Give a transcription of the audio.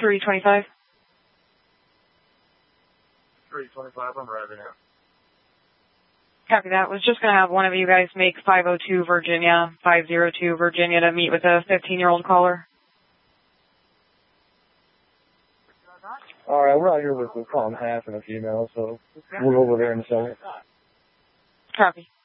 325. 325, I'm arriving now. Copy that. Was just going to have one of you guys make 502 Virginia, 502 Virginia to meet with a 15-year-old caller. All right, we're out here with a call and half and a female, so we'll go over there in a second. Copy.